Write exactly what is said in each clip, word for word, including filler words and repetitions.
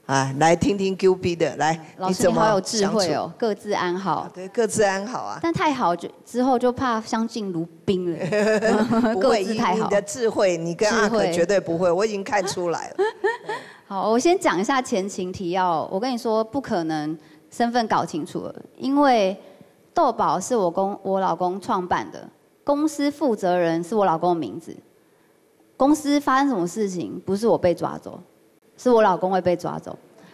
啊，来听听 Q B 的，来， 老师你好有智慧哦，各自安好。 啊、对，各自安好啊。 但太好就之后就怕相敬如宾了。 不会，以你的智慧，你跟阿可绝对不会，我已经看出来了。 好，我先讲一下前情提要。我跟你说，不可能身份搞清楚了，因为豆宝是我公我老公创办的，公司负责人是我老公的名字。公司发生什么事情，不是我被抓走。是我老公会被抓走，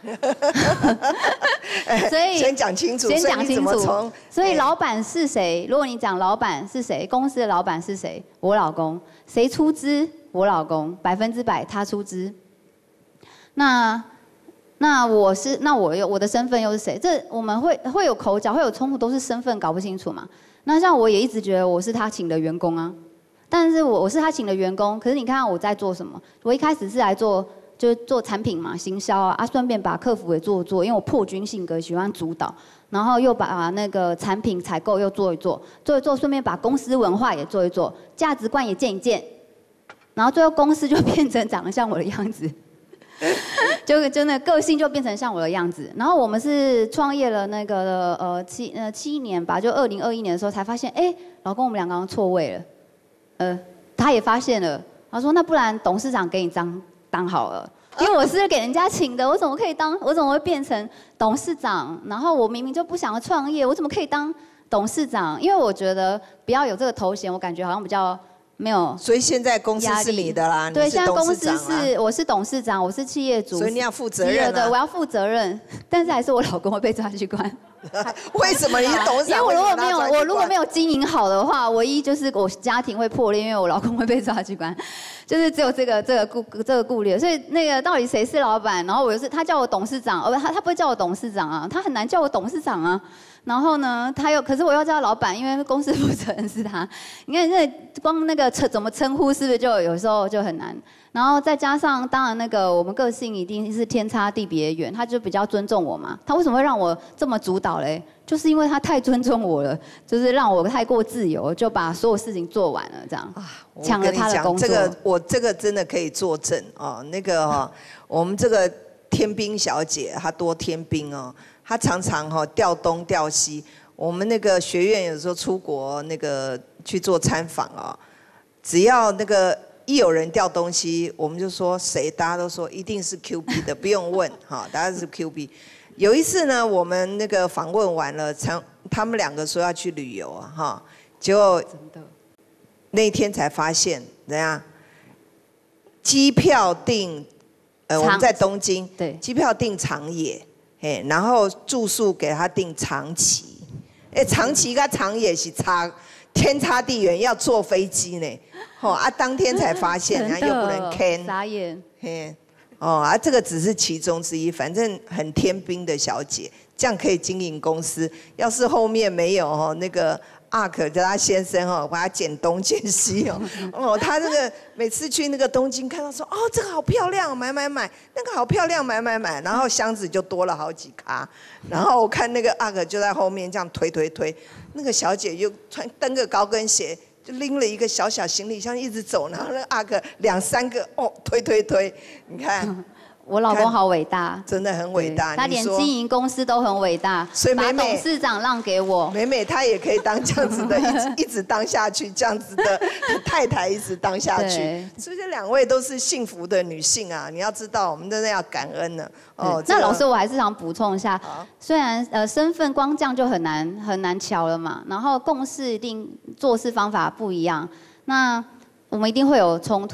所以先讲清楚， 先讲清楚。 所以老板是谁？如果你讲老板是谁，公司的老板是谁？我老公。谁出资？我老公，百分之百他出资。那那我是那我又我的身份又是谁？这我们会会有口角，会有冲突，都是身份搞不清楚嘛。那像我也一直觉得我是他请的员工啊，但是我我是他请的员工，可是你看我在做什么？我一开始是来做。就是做产品嘛，行销啊，啊，顺便把客服也做做，因为我破军性格，喜欢主导，然后又把那个产品采购又做一做，做一做，顺便把公司文化也做一做，价值观也建一建，然后最后公司就变成长得像我的样子，就真的个性就变成像我的样子。然后我们是创业了那个呃七呃七年吧，就二零二一年的时候才发现，哎，老公我们两个人错位了，呃，他也发现了，他说那不然董事长给你当。当好了，因为我是给人家请的，我怎么可以当？我怎么会变成董事长？然后我明明就不想要创业，我怎么可以当董事长？因为我觉得不要有这个头衔，我感觉好像比较没有。 所以现在公司是你的啦， 对，现在公司是我是董事长，我是企业主， 所以你要负责任的，我要负责任。但是还是我老公会被抓去关。 为什么你是董事长？ 因为我如果没有我如果没有经营好的话，唯一就是我家庭会破裂，因为我老公会被抓去关，就是只有这个这个顾这个顾虑。所以那个到底谁是老板？然后我又是他叫我董事长，哦不，他他不会叫我董事长啊，他很难叫我董事长啊。然后呢，他又可是我要叫他老板，因为公司负责人是他。你看那光那个称怎么称呼，是不是就有时候就很难？然后再加上，当然那个我们个性一定是天差地别远，他就比较尊重我嘛。他为什么会让我这么主导嘞？就是因为他太尊重我了，就是让我太过自由，就把所有事情做完了，这样抢了他的工作。 这个我这个真的可以作证哦。那个哈、哦，我们这个天兵小姐她多天兵哦，她常常哈、哦、调东调西。我们那个学院有时候出国那个去做参访啊、哦，只要那个。一有人掉东西，我们就说谁，大家都说一定是 Q B 的，不用问哈，大家是 Q B。有一次呢，我们那个访问完了，他他们两个说要去旅游啊哈，结果那天才发现怎样，机票订，呃我们在东京， 对， 机票订长野，嘿，然后住宿给他订长崎，哎，长崎跟长野是差。天差地远，要坐飞机呢，哦啊，当天才发现，然后又不能 can， 傻眼， 嘿，哦啊，这个只是其中之一，反正很天兵的小姐，这样可以经营公司。要是后面没有哦，那个阿可叫他先生哦，把他捡东捡西哦，哦，他那个每次去那个东京看到说，哦，这个好漂亮，买买买，那个好漂亮，买买买，然后箱子就多了好几咖，然后我看那个阿可就在后面这样推推推。那个小姐又穿蹬个高跟鞋，就拎了一个小小行李箱一直走，然后那阿哥两三个哦推推推，你看， 我老公好伟大， 真的很伟大。 他连经营公司都很伟大， 所以美美把董事长让给我。 美美她也可以当这样子的，一直一直当下去，这样子的太太一直当下去。所以这两位都是幸福的女性啊！你要知道，我们真的要感恩呢。 哦，那老师我还是想补充一下，虽然呃身份光这样就很难很难瞧了嘛，然后共事一定做事方法不一样，那我们一定会有冲突。